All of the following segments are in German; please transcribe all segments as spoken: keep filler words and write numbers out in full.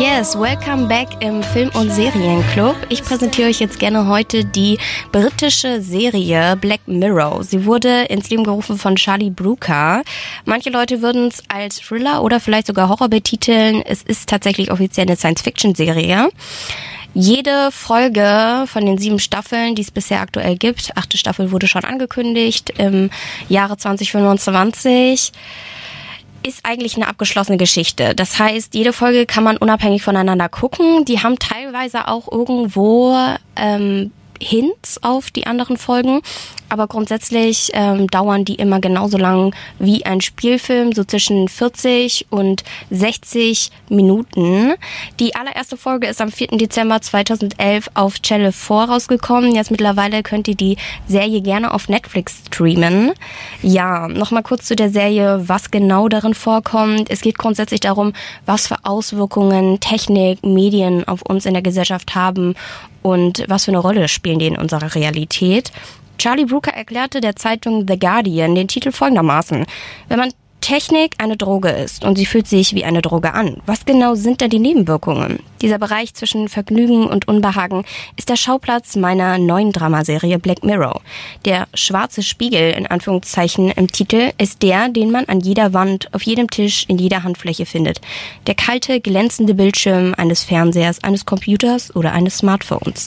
Yes, welcome back im Film- und Serienclub. Ich präsentiere euch jetzt gerne heute die britische Serie Black Mirror. Sie wurde ins Leben gerufen von Charlie Brooker. Manche Leute würden es als Thriller oder vielleicht sogar Horror betiteln. Es ist tatsächlich offiziell eine Science-Fiction-Serie. Jede Folge von den sieben Staffeln, die es bisher aktuell gibt, achte Staffel wurde schon angekündigt im Jahre zwanzig fünfundzwanzig, ist eigentlich eine abgeschlossene Geschichte. Das heißt, jede Folge kann man unabhängig voneinander gucken. Die haben teilweise auch irgendwo ähm, Hints auf die anderen Folgen, aber grundsätzlich ähm, dauern die immer genauso lang wie ein Spielfilm, so zwischen vierzig und sechzig Minuten. Die allererste Folge ist am vierten Dezember zweitausendelf auf Channel vier rausgekommen. Jetzt mittlerweile könnt ihr die Serie gerne auf Netflix streamen. Ja, nochmal kurz zu der Serie, was genau darin vorkommt. Es geht grundsätzlich darum, was für Auswirkungen Technik, Medien auf uns in der Gesellschaft haben und was für eine Rolle spielen die in unserer Realität. Charlie Brooker erklärte der Zeitung The Guardian den Titel folgendermaßen: Wenn man Technik eine Droge ist und sie fühlt sich wie eine Droge an, was genau sind denn die Nebenwirkungen? Dieser Bereich zwischen Vergnügen und Unbehagen ist der Schauplatz meiner neuen Dramaserie Black Mirror. Der schwarze Spiegel, in Anführungszeichen, im Titel ist der, den man an jeder Wand, auf jedem Tisch, in jeder Handfläche findet. Der kalte, glänzende Bildschirm eines Fernsehers, eines Computers oder eines Smartphones.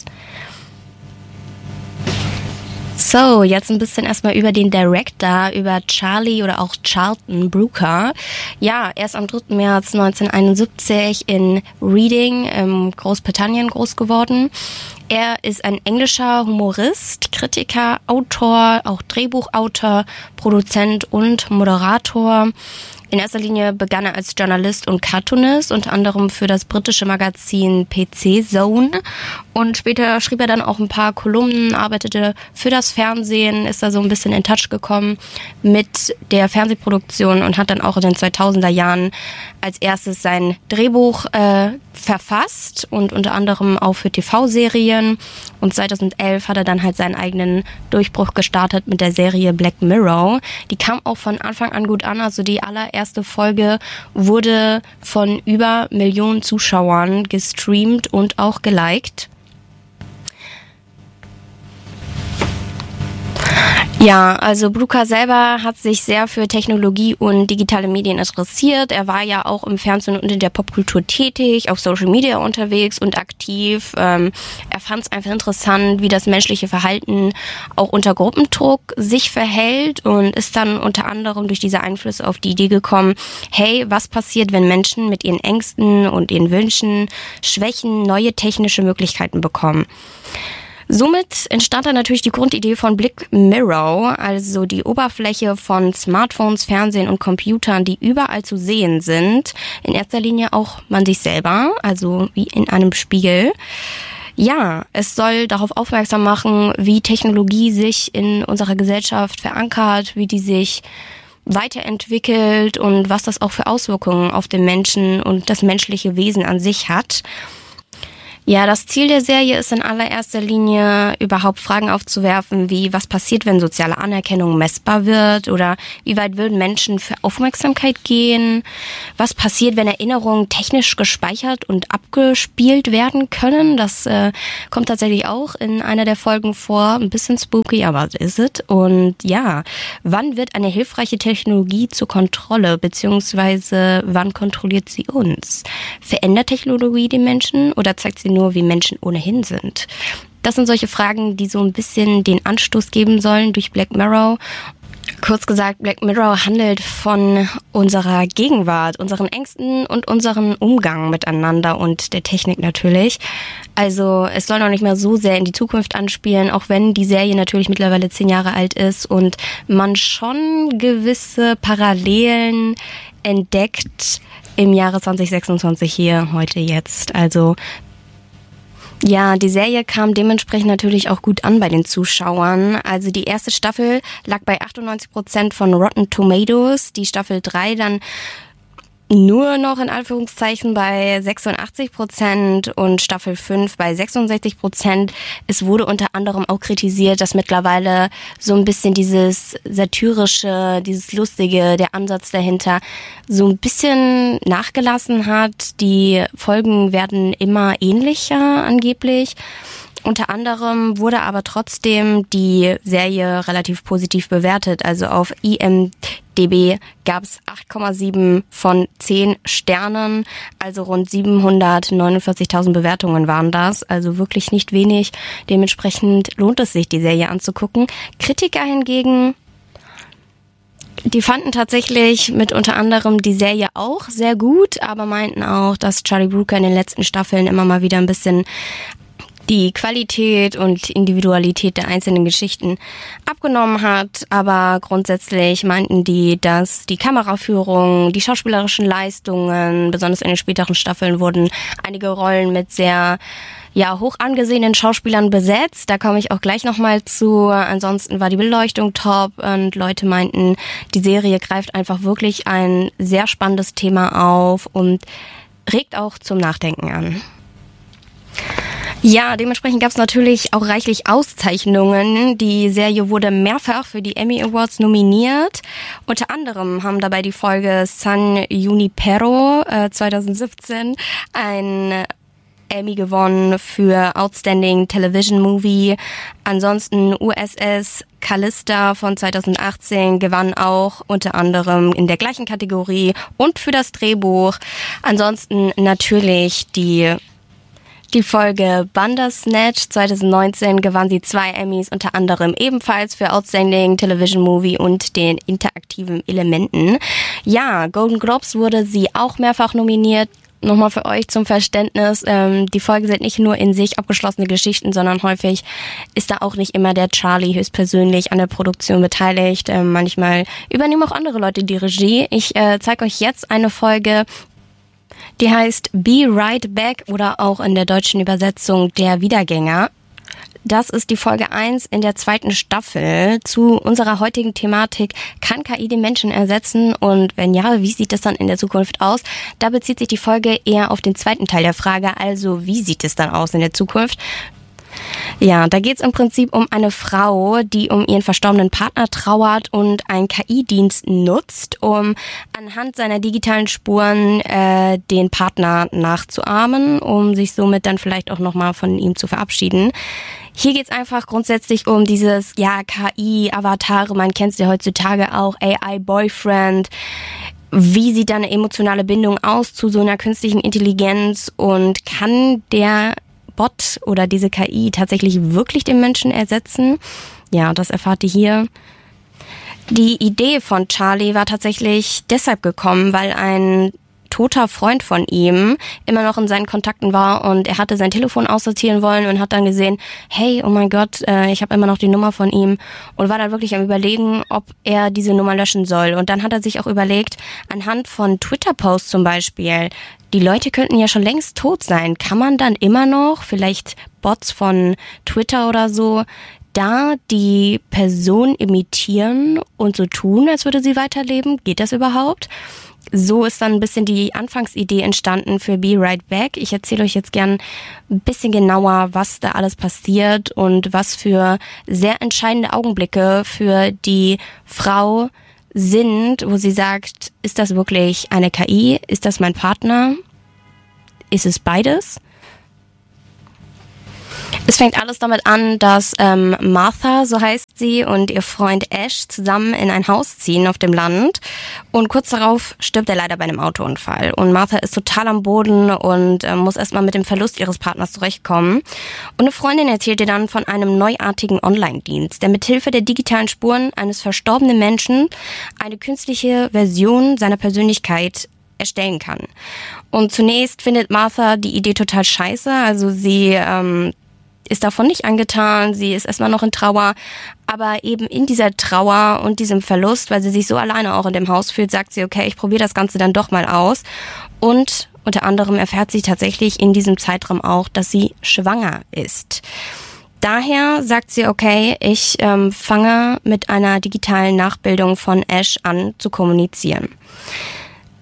So, jetzt ein bisschen erstmal über den Director, über Charlie oder auch Charlton Brooker. Ja, er ist am dritten März neunzehnhunderteinundsiebzig in Reading in Großbritannien groß geworden. Er ist ein englischer Humorist, Kritiker, Autor, auch Drehbuchautor, Produzent und Moderator. In erster Linie begann er als Journalist und Cartoonist, unter anderem für das britische Magazin P C Zone. Und später schrieb er dann auch ein paar Kolumnen, arbeitete für das Fernsehen, ist da so ein bisschen in Touch gekommen mit der Fernsehproduktion und hat dann auch in den zweitausender Jahren als erstes sein Drehbuch äh, verfasst und unter anderem auch für T V-Serien. Und zweitausendelf hat er dann halt seinen eigenen Durchbruch gestartet mit der Serie Black Mirror. Die kam auch von Anfang an gut an, also die allererste Folge wurde von über Millionen Zuschauern gestreamt und auch geliked. Ja, also Brooker selber hat sich sehr für Technologie und digitale Medien interessiert. Er war ja auch im Fernsehen und in der Popkultur tätig, auf Social Media unterwegs und aktiv. Ähm, er fand es einfach interessant, wie das menschliche Verhalten auch unter Gruppendruck sich verhält und ist dann unter anderem durch diese Einflüsse auf die Idee gekommen, hey, was passiert, wenn Menschen mit ihren Ängsten und ihren Wünschen, Schwächen, neue technische Möglichkeiten bekommen? Somit entstand dann natürlich die Grundidee von Black Mirror, also die Oberfläche von Smartphones, Fernsehen und Computern, die überall zu sehen sind. In erster Linie auch man sich selber, also wie in einem Spiegel. Ja, es soll darauf aufmerksam machen, wie Technologie sich in unserer Gesellschaft verankert, wie die sich weiterentwickelt und was das auch für Auswirkungen auf den Menschen und das menschliche Wesen an sich hat. Ja, das Ziel der Serie ist in allererster Linie, überhaupt Fragen aufzuwerfen, wie was passiert, wenn soziale Anerkennung messbar wird oder wie weit würden Menschen für Aufmerksamkeit gehen, was passiert, wenn Erinnerungen technisch gespeichert und abgespielt werden können. Das äh, kommt tatsächlich auch in einer der Folgen vor, ein bisschen spooky, aber so ist es. Und ja, wann wird eine hilfreiche Technologie zur Kontrolle, beziehungsweise wann kontrolliert sie uns? Verändert Technologie die Menschen oder zeigt sie nur, wie Menschen ohnehin sind? Das sind solche Fragen, die so ein bisschen den Anstoß geben sollen durch Black Mirror. Kurz gesagt, Black Mirror handelt von unserer Gegenwart, unseren Ängsten und unseren Umgang miteinander und der Technik natürlich. Also es soll noch nicht mehr so sehr in die Zukunft anspielen, auch wenn die Serie natürlich mittlerweile zehn Jahre alt ist und man schon gewisse Parallelen entdeckt im Jahre zwanzig sechsundzwanzig hier, heute, jetzt. Also ja, die Serie kam dementsprechend natürlich auch gut an bei den Zuschauern. Also die erste Staffel lag bei achtundneunzig Prozent von Rotten Tomatoes, die Staffel drei dann nur noch in Anführungszeichen bei sechsundachtzig Prozent und Staffel fünf bei sechsundsechzig Prozent. Es wurde unter anderem auch kritisiert, dass mittlerweile so ein bisschen dieses satirische, dieses lustige, der Ansatz dahinter so ein bisschen nachgelassen hat. Die Folgen werden immer ähnlicher angeblich. Unter anderem wurde aber trotzdem die Serie relativ positiv bewertet. Also auf I M D B gab es acht Komma sieben von zehn Sternen, also rund siebenhundertneunundvierzigtausend Bewertungen waren das. Also wirklich nicht wenig. Dementsprechend lohnt es sich, die Serie anzugucken. Kritiker hingegen, die fanden tatsächlich mit unter anderem die Serie auch sehr gut, aber meinten auch, dass Charlie Brooker in den letzten Staffeln immer mal wieder ein bisschen die Qualität und Individualität der einzelnen Geschichten abgenommen hat. Aber grundsätzlich meinten die, dass die Kameraführung, die schauspielerischen Leistungen, besonders in den späteren Staffeln wurden einige Rollen mit sehr ja hoch angesehenen Schauspielern besetzt. Da komme ich auch gleich nochmal zu. Ansonsten war die Beleuchtung top und Leute meinten, die Serie greift einfach wirklich ein sehr spannendes Thema auf und regt auch zum Nachdenken an. Ja, dementsprechend gab es natürlich auch reichlich Auszeichnungen. Die Serie wurde mehrfach für die Emmy Awards nominiert. Unter anderem haben dabei die Folge San Junipero äh, zwanzig siebzehn ein Emmy gewonnen für Outstanding Television Movie. Ansonsten U S S Calista von zwanzig achtzehn gewann auch unter anderem in der gleichen Kategorie und für das Drehbuch. Ansonsten natürlich die Die Folge Bandersnatch zwanzig neunzehn gewann sie zwei Emmys, unter anderem ebenfalls für Outstanding Television Movie und den interaktiven Elementen. Ja, Golden Globes wurde sie auch mehrfach nominiert. Nochmal für euch zum Verständnis, ähm, die Folgen sind nicht nur in sich abgeschlossene Geschichten, sondern häufig ist da auch nicht immer der Charlie höchstpersönlich an der Produktion beteiligt. Ähm, manchmal übernehmen auch andere Leute die Regie. Ich äh, zeige euch jetzt eine Folge, die heißt Be Right Back oder auch in der deutschen Übersetzung Der Wiedergänger. Das ist die Folge eins in der zweiten Staffel zu unserer heutigen Thematik. Kann K I den Menschen ersetzen? Und wenn ja, wie sieht das dann in der Zukunft aus? Da bezieht sich die Folge eher auf den zweiten Teil der Frage, also wie sieht es dann aus in der Zukunft? Ja, da geht es im Prinzip um eine Frau, die um ihren verstorbenen Partner trauert und einen K I-Dienst nutzt, um anhand seiner digitalen Spuren äh, den Partner nachzuahmen, um sich somit dann vielleicht auch nochmal von ihm zu verabschieden. Hier geht's einfach grundsätzlich um dieses, ja, K I-Avatare, man kennt es ja heutzutage auch, A I-Boyfriend. Wie sieht da eine emotionale Bindung aus zu so einer künstlichen Intelligenz und kann der Bot oder diese K I tatsächlich wirklich den Menschen ersetzen? Ja, das erfahrt ihr hier. Die Idee von Charlie war tatsächlich deshalb gekommen, weil ein toter Freund von ihm immer noch in seinen Kontakten war und er hatte sein Telefon aussortieren wollen und hat dann gesehen, hey, oh mein Gott, äh, ich habe immer noch die Nummer von ihm und war dann wirklich am Überlegen, ob er diese Nummer löschen soll. Und dann hat er sich auch überlegt, anhand von Twitter-Posts zum Beispiel, die Leute könnten ja schon längst tot sein. Kann man dann immer noch, vielleicht Bots von Twitter oder so, da die Person imitieren und so tun, als würde sie weiterleben? Geht das überhaupt? So ist dann ein bisschen die Anfangsidee entstanden für Be Right Back. Ich erzähle euch jetzt gern ein bisschen genauer, was da alles passiert und was für sehr entscheidende Augenblicke für die Frau sind, wo sie sagt, ist das wirklich eine K I? Ist das mein Partner? Ist es beides? Es fängt alles damit an, dass ähm, Martha, so heißt sie, und ihr Freund Ash zusammen in ein Haus ziehen auf dem Land. Und kurz darauf stirbt er leider bei einem Autounfall. Und Martha ist total am Boden und äh, muss erstmal mit dem Verlust ihres Partners zurechtkommen. Und eine Freundin erzählt ihr dann von einem neuartigen Online-Dienst, der mithilfe der digitalen Spuren eines verstorbenen Menschen eine künstliche Version seiner Persönlichkeit erstellen kann. Und zunächst findet Martha die Idee total scheiße. Also sie ähm, ist davon nicht angetan, sie ist erstmal noch in Trauer, aber eben in dieser Trauer und diesem Verlust, weil sie sich so alleine auch in dem Haus fühlt, sagt sie, okay, ich probiere das Ganze dann doch mal aus. Und unter anderem erfährt sie tatsächlich in diesem Zeitraum auch, dass sie schwanger ist. Daher sagt sie, okay, ich ähm, fange mit einer digitalen Nachbildung von Ash an zu kommunizieren.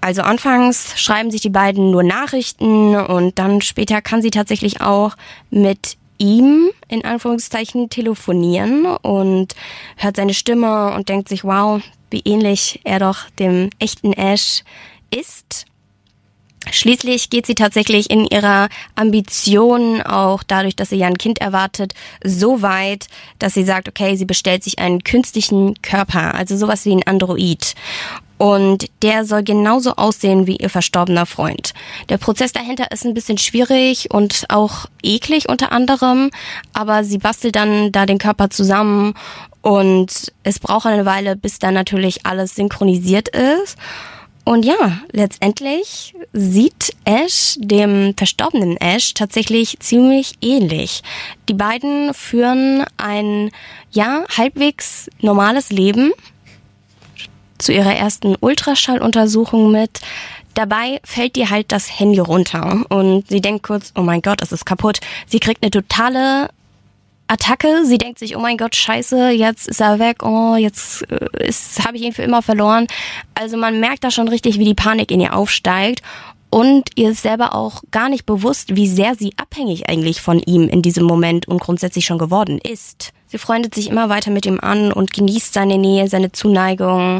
Also anfangs schreiben sich die beiden nur Nachrichten und dann später kann sie tatsächlich auch mit ihm, in Anführungszeichen, telefonieren und hört seine Stimme und denkt sich, wow, wie ähnlich er doch dem echten Ash ist. Schließlich geht sie tatsächlich in ihrer Ambition, auch dadurch, dass sie ja ein Kind erwartet, so weit, dass sie sagt, okay, sie bestellt sich einen künstlichen Körper, also sowas wie ein Android. Und der soll genauso aussehen wie ihr verstorbener Freund. Der Prozess dahinter ist ein bisschen schwierig und auch eklig unter anderem, aber sie bastelt dann da den Körper zusammen und es braucht eine Weile, bis dann natürlich alles synchronisiert ist. Und ja, letztendlich sieht Ash dem verstorbenen Ash tatsächlich ziemlich ähnlich. Die beiden führen ein, ja, halbwegs normales Leben zu ihrer ersten Ultraschalluntersuchung mit. Dabei fällt ihr halt das Handy runter und sie denkt kurz, oh mein Gott, es ist kaputt. Sie kriegt eine totale Attacke. Sie denkt sich, oh mein Gott, scheiße, jetzt ist er weg, oh, jetzt äh, habe ich ihn für immer verloren. Also man merkt da schon richtig, wie die Panik in ihr aufsteigt und ihr ist selber auch gar nicht bewusst, wie sehr sie abhängig eigentlich von ihm in diesem Moment und grundsätzlich schon geworden ist. Sie freundet sich immer weiter mit ihm an und genießt seine Nähe, seine Zuneigung.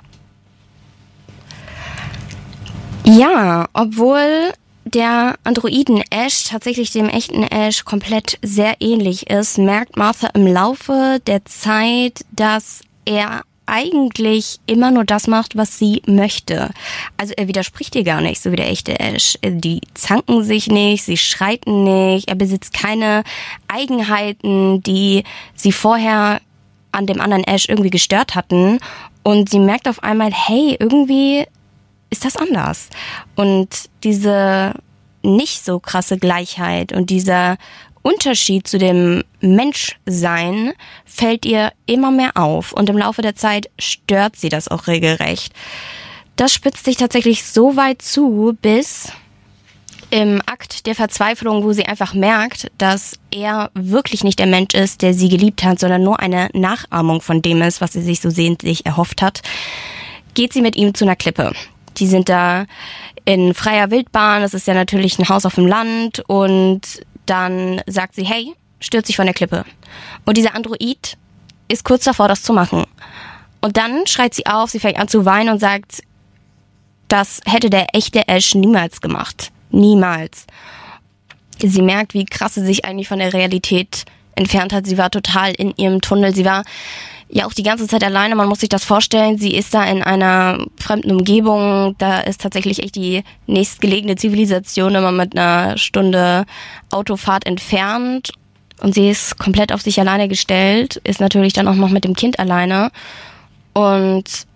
Ja, obwohl der Androiden Ash tatsächlich dem echten Ash komplett sehr ähnlich ist, merkt Martha im Laufe der Zeit, dass er eigentlich immer nur das macht, was sie möchte. Also er widerspricht ihr gar nicht, so wie der echte Ash. Die zanken sich nicht, sie streiten nicht, er besitzt keine Eigenheiten, die sie vorher an dem anderen Ash irgendwie gestört hatten. Und sie merkt auf einmal, hey, irgendwie ist das anders. Und diese nicht so krasse Gleichheit und dieser Unterschied zu dem Menschsein fällt ihr immer mehr auf und im Laufe der Zeit stört sie das auch regelrecht. Das spitzt sich tatsächlich so weit zu, bis im Akt der Verzweiflung, wo sie einfach merkt, dass er wirklich nicht der Mensch ist, der sie geliebt hat, sondern nur eine Nachahmung von dem ist, was sie sich so sehnlich erhofft hat, geht sie mit ihm zu einer Klippe. Die sind da in freier Wildbahn, das ist ja natürlich ein Haus auf dem Land und dann sagt sie, hey, stürz dich von der Klippe. Und dieser Android ist kurz davor, das zu machen. Und dann schreit sie auf, sie fängt an zu weinen und sagt, das hätte der echte Ash niemals gemacht. Niemals. Sie merkt, wie krass sie sich eigentlich von der Realität entfernt hat. Sie war total in ihrem Tunnel. Sie war ja auch die ganze Zeit alleine. Man muss sich das vorstellen. Sie ist da in einer fremden Umgebung. Da ist tatsächlich echt die nächstgelegene Zivilisation immer mit einer Stunde Autofahrt entfernt. Und sie ist komplett auf sich alleine gestellt. Ist natürlich dann auch noch mit dem Kind alleine. Und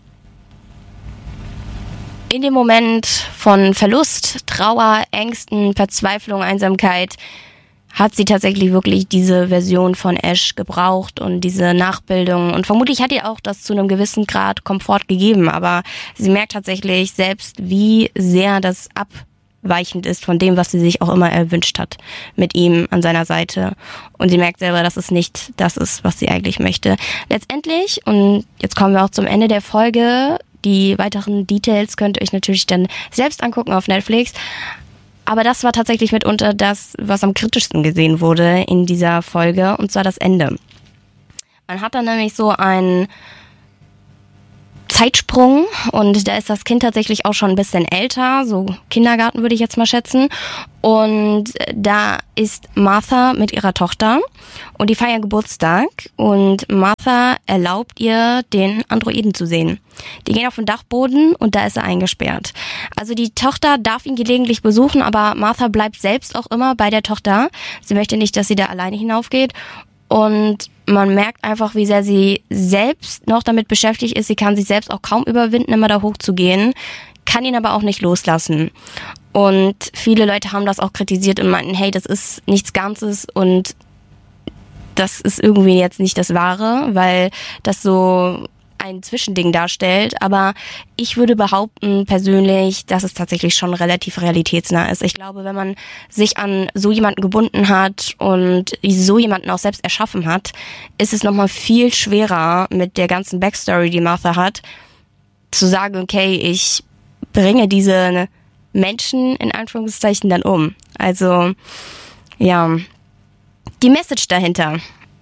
in dem Moment von Verlust, Trauer, Ängsten, Verzweiflung, Einsamkeit hat sie tatsächlich wirklich diese Version von Ash gebraucht und diese Nachbildung. Und vermutlich hat ihr auch das zu einem gewissen Grad Komfort gegeben. Aber sie merkt tatsächlich selbst, wie sehr das abweichend ist von dem, was sie sich auch immer erwünscht hat mit ihm an seiner Seite. Und sie merkt selber, dass es nicht das ist, was sie eigentlich möchte. Letztendlich, und jetzt kommen wir auch zum Ende der Folge, die weiteren Details könnt ihr euch natürlich dann selbst angucken auf Netflix. Aber das war tatsächlich mitunter das, was am kritischsten gesehen wurde in dieser Folge, und zwar das Ende. Man hat dann nämlich so einen Zeitsprung und da ist das Kind tatsächlich auch schon ein bisschen älter, so Kindergarten würde ich jetzt mal schätzen. Und da ist Martha mit ihrer Tochter und die feiern Geburtstag und Martha erlaubt ihr, den Androiden zu sehen. Die gehen auf den Dachboden und da ist er eingesperrt. Also die Tochter darf ihn gelegentlich besuchen, aber Martha bleibt selbst auch immer bei der Tochter. Sie möchte nicht, dass sie da alleine hinaufgeht. Und man merkt einfach, wie sehr sie selbst noch damit beschäftigt ist. Sie kann sich selbst auch kaum überwinden, immer da hochzugehen, kann ihn aber auch nicht loslassen. Und viele Leute haben das auch kritisiert und meinten, hey, das ist nichts Ganzes und das ist irgendwie jetzt nicht das Wahre, weil das so ein Zwischending darstellt, aber ich würde behaupten persönlich, dass es tatsächlich schon relativ realitätsnah ist. Ich glaube, wenn man sich an so jemanden gebunden hat und so jemanden auch selbst erschaffen hat, ist es nochmal viel schwerer mit der ganzen Backstory, die Martha hat, zu sagen, okay, ich bringe diese Menschen in Anführungszeichen dann um. Also, ja, die Message dahinter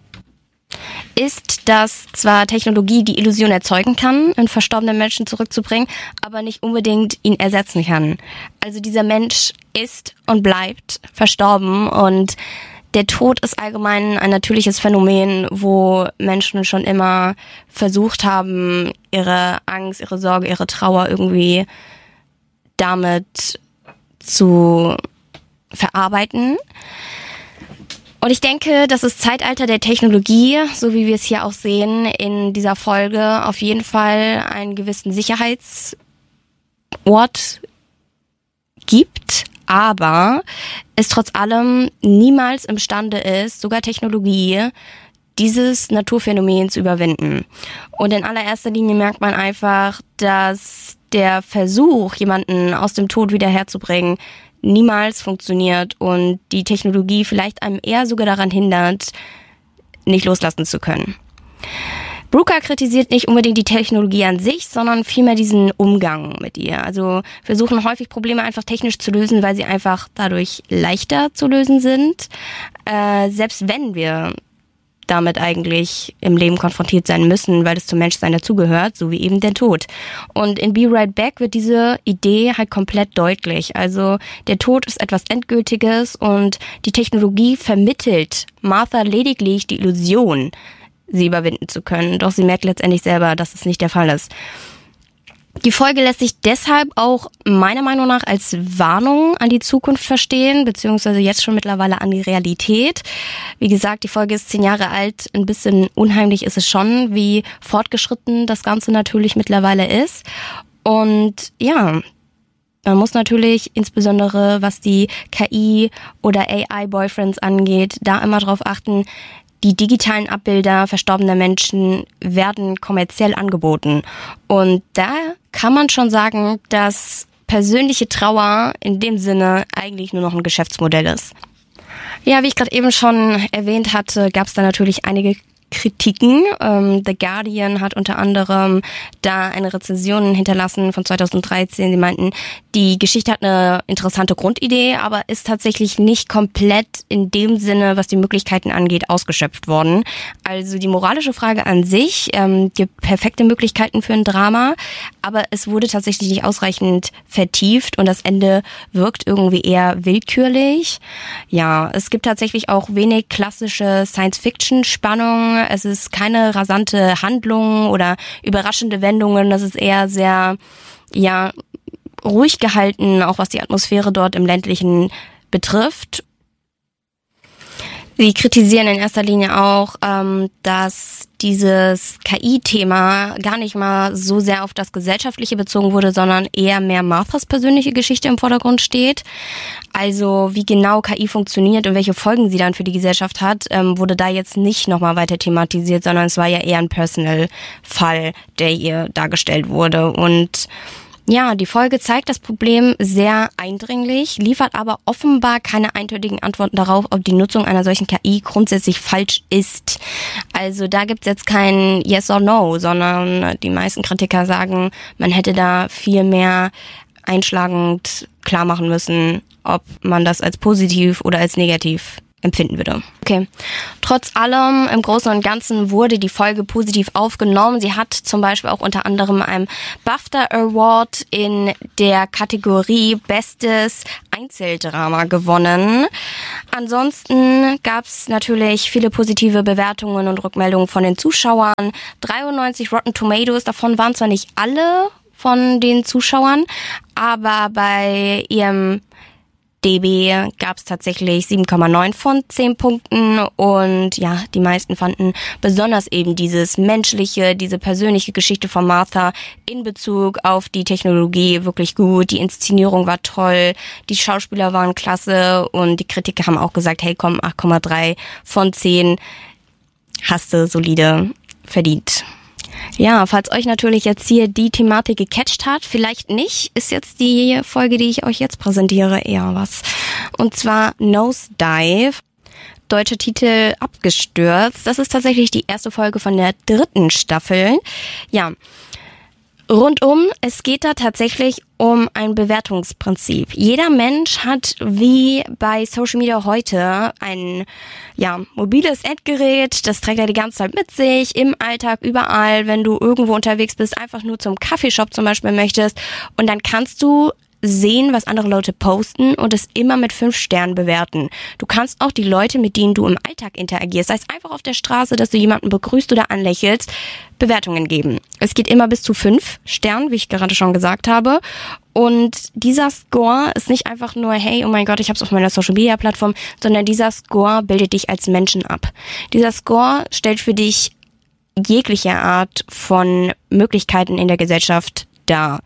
ist, dass zwar Technologie die Illusion erzeugen kann, einen verstorbenen Menschen zurückzubringen, aber nicht unbedingt ihn ersetzen kann. Also dieser Mensch ist und bleibt verstorben und der Tod ist allgemein ein natürliches Phänomen, wo Menschen schon immer versucht haben, ihre Angst, ihre Sorge, ihre Trauer irgendwie damit zu verarbeiten. Und ich denke, dass das Zeitalter der Technologie, so wie wir es hier auch sehen in dieser Folge, auf jeden Fall einen gewissen Sicherheitsort gibt, aber es trotz allem niemals imstande ist, sogar Technologie, dieses Naturphänomen zu überwinden. Und in allererster Linie merkt man einfach, dass der Versuch, jemanden aus dem Tod wieder herzubringen, niemals funktioniert und die Technologie vielleicht einem eher sogar daran hindert, nicht loslassen zu können. Brooker kritisiert nicht unbedingt die Technologie an sich, sondern vielmehr diesen Umgang mit ihr. Also versuchen häufig Probleme einfach technisch zu lösen, weil sie einfach dadurch leichter zu lösen sind. Äh, selbst wenn wir damit eigentlich im Leben konfrontiert sein müssen, weil es zum Menschsein dazugehört, so wie eben der Tod. Und in Be Right Back wird diese Idee halt komplett deutlich. Also der Tod ist etwas Endgültiges und die Technologie vermittelt Martha lediglich die Illusion, sie überwinden zu können. Doch sie merkt letztendlich selber, dass es nicht der Fall ist. Die Folge lässt sich deshalb auch meiner Meinung nach als Warnung an die Zukunft verstehen, beziehungsweise jetzt schon mittlerweile an die Realität. Wie gesagt, die Folge ist zehn Jahre alt. Ein bisschen unheimlich ist es schon, wie fortgeschritten das Ganze natürlich mittlerweile ist. Und ja, man muss natürlich insbesondere, was die K I- oder A I-Boyfriends angeht, da immer drauf achten, die digitalen Abbilder verstorbener Menschen werden kommerziell angeboten. Und da kann man schon sagen, dass persönliche Trauer in dem Sinne eigentlich nur noch ein Geschäftsmodell ist. Ja, wie ich gerade eben schon erwähnt hatte, gab es da natürlich einige Kritiken. Ähm, The Guardian hat unter anderem da eine Rezension hinterlassen von zweitausenddreizehn. Sie meinten, die Geschichte hat eine interessante Grundidee, aber ist tatsächlich nicht komplett in dem Sinne, was die Möglichkeiten angeht, ausgeschöpft worden. Also die moralische Frage an sich ähm, gibt perfekte Möglichkeiten für ein Drama, aber es wurde tatsächlich nicht ausreichend vertieft und das Ende wirkt irgendwie eher willkürlich. Ja, es gibt tatsächlich auch wenig klassische Science-Fiction-Spannung. Es ist keine rasante Handlung oder überraschende Wendungen. Das ist eher sehr, ja, ruhig gehalten, auch was die Atmosphäre dort im ländlichen betrifft. Sie kritisieren in erster Linie auch, ähm, dass dieses K I-Thema gar nicht mal so sehr auf das Gesellschaftliche bezogen wurde, sondern eher mehr Marthas persönliche Geschichte im Vordergrund steht. Also wie genau K I funktioniert und welche Folgen sie dann für die Gesellschaft hat, ähm, wurde da jetzt nicht nochmal weiter thematisiert, sondern es war ja eher ein Personal-Fall, der ihr dargestellt wurde. Und ja, die Folge zeigt das Problem sehr eindringlich, liefert aber offenbar keine eindeutigen Antworten darauf, ob die Nutzung einer solchen K I grundsätzlich falsch ist. Also da gibt's jetzt kein Yes or No, sondern die meisten Kritiker sagen, man hätte da viel mehr einschlagend klar machen müssen, ob man das als positiv oder als negativ empfinden würde. Okay. Trotz allem, im Großen und Ganzen wurde die Folge positiv aufgenommen. Sie hat zum Beispiel auch unter anderem einen BAFTA Award in der Kategorie Bestes Einzeldrama gewonnen. Ansonsten gab es natürlich viele positive Bewertungen und Rückmeldungen von den Zuschauern. dreiundneunzig Rotten Tomatoes, davon waren zwar nicht alle von den Zuschauern, aber bei ihrem D B gab es tatsächlich sieben Komma neun von zehn Punkten und ja, die meisten fanden besonders eben dieses menschliche, diese persönliche Geschichte von Martha in Bezug auf die Technologie wirklich gut. Die Inszenierung war toll, die Schauspieler waren klasse und die Kritiker haben auch gesagt, hey komm, acht Komma drei von zehn hast du solide verdient. Ja, falls euch natürlich jetzt hier die Thematik gecatcht hat, vielleicht nicht, ist jetzt die Folge, die ich euch jetzt präsentiere, eher was. Und zwar Nosedive, deutscher Titel Abgestürzt. Das ist tatsächlich die erste Folge von der dritten Staffel. Ja, Rundum, es geht da tatsächlich um ein Bewertungsprinzip. Jeder Mensch hat wie bei Social Media heute ein ja mobiles Endgerät, das trägt er die ganze Zeit mit sich, im Alltag, überall, wenn du irgendwo unterwegs bist, einfach nur zum Kaffeeshop zum Beispiel möchtest und dann kannst du sehen, was andere Leute posten und es immer mit fünf Sternen bewerten. Du kannst auch die Leute, mit denen du im Alltag interagierst, sei es einfach auf der Straße, dass du jemanden begrüßt oder anlächelst, Bewertungen geben. Es geht immer bis zu fünf Sternen, wie ich gerade schon gesagt habe. Und dieser Score ist nicht einfach nur, hey, oh mein Gott, ich habe es auf meiner Social-Media-Plattform, sondern dieser Score bildet dich als Menschen ab. Dieser Score stellt für dich jegliche Art von Möglichkeiten in der Gesellschaft dar.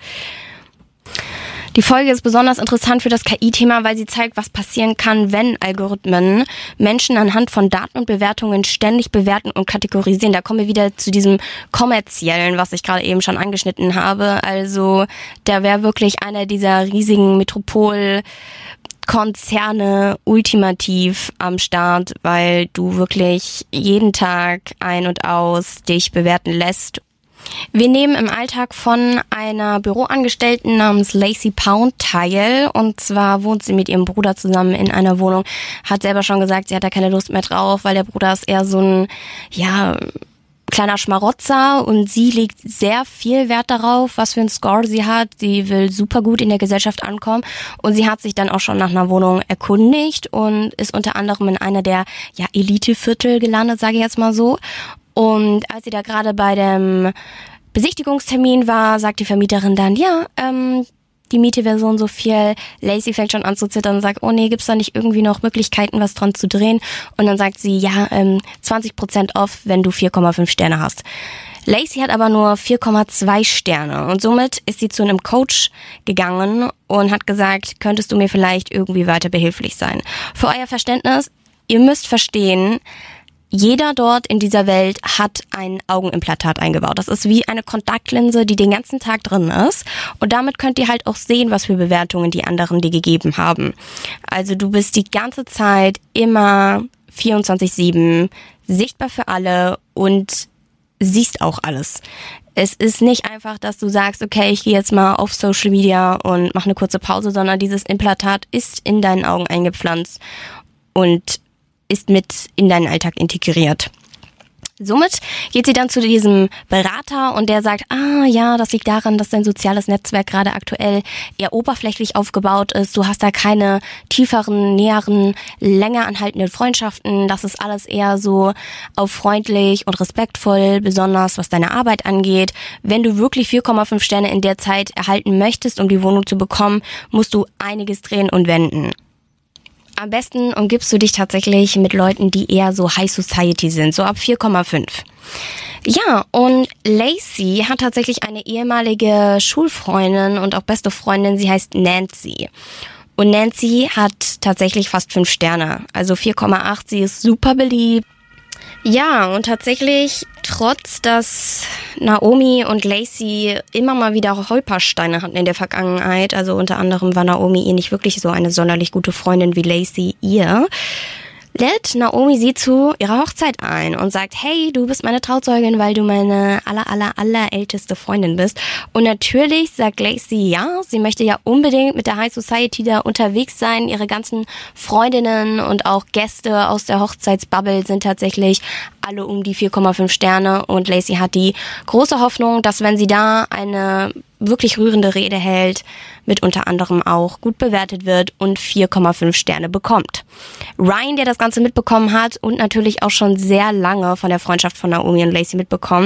Die Folge ist besonders interessant für das K I-Thema, weil sie zeigt, was passieren kann, wenn Algorithmen Menschen anhand von Daten und Bewertungen ständig bewerten und kategorisieren. Da kommen wir wieder zu diesem Kommerziellen, was ich gerade eben schon angeschnitten habe. Also da wäre wirklich einer dieser riesigen Metropolkonzerne ultimativ am Start, weil du wirklich jeden Tag ein und aus dich bewerten lässt. Wir nehmen im Alltag von einer Büroangestellten namens Lacey Pound teil. Und zwar wohnt sie mit ihrem Bruder zusammen in einer Wohnung. Hat selber schon gesagt, sie hat da keine Lust mehr drauf, weil der Bruder ist eher so ein, ja, kleiner Schmarotzer. Und sie legt sehr viel Wert darauf, was für einen Score sie hat. Sie will super gut in der Gesellschaft ankommen. Und sie hat sich dann auch schon nach einer Wohnung erkundigt und ist unter anderem in einer der, ja, Eliteviertel gelandet, sage ich jetzt mal so. Und als sie da gerade bei dem Besichtigungstermin war, sagt die Vermieterin dann, ja, ähm, die Miete wäre so und so viel. Lacey fängt schon an zu zittern und sagt, oh nee, gibt's da nicht irgendwie noch Möglichkeiten, was dran zu drehen? Und dann sagt sie, ja, ähm, zwanzig Prozent off, wenn du vier Komma fünf Sterne hast. Lacey hat aber nur vier Komma zwei Sterne und somit ist sie zu einem Coach gegangen und hat gesagt, könntest du mir vielleicht irgendwie weiter behilflich sein? Für euer Verständnis, ihr müsst verstehen, jeder dort in dieser Welt hat ein Augenimplantat eingebaut. Das ist wie eine Kontaktlinse, die den ganzen Tag drin ist. Und damit könnt ihr halt auch sehen, was für Bewertungen die anderen dir gegeben haben. Also du bist die ganze Zeit immer vierundzwanzig sieben sichtbar für alle und siehst auch alles. Es ist nicht einfach, dass du sagst, okay, ich gehe jetzt mal auf Social Media und mache eine kurze Pause, sondern dieses Implantat ist in deinen Augen eingepflanzt und ist mit in deinen Alltag integriert. Somit geht sie dann zu diesem Berater und der sagt, ah ja, das liegt daran, dass dein soziales Netzwerk gerade aktuell eher oberflächlich aufgebaut ist. Du hast da keine tieferen, näheren, länger anhaltenden Freundschaften. Das ist alles eher so auf freundlich und respektvoll, besonders was deine Arbeit angeht. Wenn du wirklich vier Komma fünf Sterne in der Zeit erhalten möchtest, um die Wohnung zu bekommen, musst du einiges drehen und wenden. Am besten umgibst du dich tatsächlich mit Leuten, die eher so High Society sind, so ab vier Komma fünf. Ja, und Lacey hat tatsächlich eine ehemalige Schulfreundin und auch beste Freundin, sie heißt Nancy. Und Nancy hat tatsächlich fast fünf Sterne, also vier Komma acht, sie ist super beliebt. Ja, und tatsächlich, trotz dass Naomi und Lacey immer mal wieder Holpersteine hatten in der Vergangenheit, also unter anderem war Naomi ihr nicht wirklich so eine sonderlich gute Freundin wie Lacey ihr, lädt Naomi sie zu ihrer Hochzeit ein und sagt, hey, du bist meine Trauzeugin, weil du meine aller, aller, aller älteste Freundin bist. Und natürlich sagt Lacey ja, sie möchte ja unbedingt mit der High Society da unterwegs sein. Ihre ganzen Freundinnen und auch Gäste aus der Hochzeitsbubble sind tatsächlich alle um die vier Komma fünf Sterne. Und Lacey hat die große Hoffnung, dass wenn sie da eine wirklich rührende Rede hält, mit unter anderem auch gut bewertet wird und vier Komma fünf Sterne bekommt. Ryan, der das Ganze mitbekommen hat und natürlich auch schon sehr lange von der Freundschaft von Naomi und Lacey mitbekommen,